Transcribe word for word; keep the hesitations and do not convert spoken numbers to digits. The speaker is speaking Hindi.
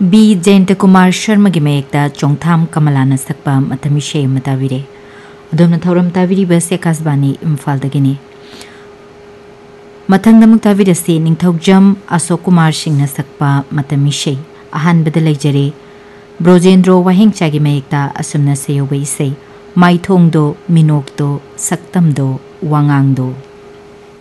बी जयंत कुमार शर्मा की मयेक्ता चोंगथाम कमलाना सकपा मतमिशे मताविरे अदोमना थौरम ताविरी बस आकाशवाणी इम्फाल दगिनी मथंगदमुक ताविरसे निंगथौजम अशोक कुमार सिंह सकपा मतमिशे अहानबद लेजरे ब्रोजेंद्रो वाहेंगचागी मयेक्ता असुमना सेयोबे इसे माइथोंगदो मिनोक्दो सक्तमदो वांगांगदो